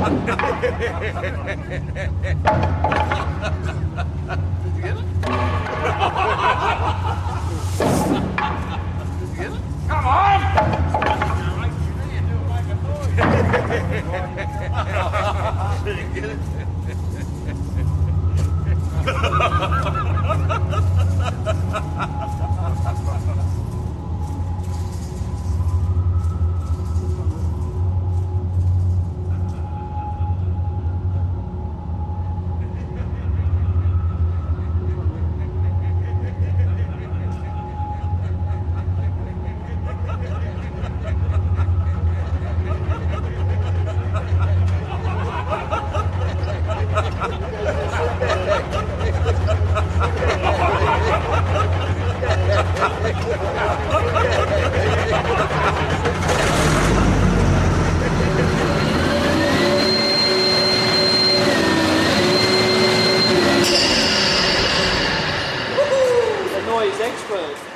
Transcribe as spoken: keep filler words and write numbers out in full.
you get it? Did you get it? Come on! Did you get it? The noise expert.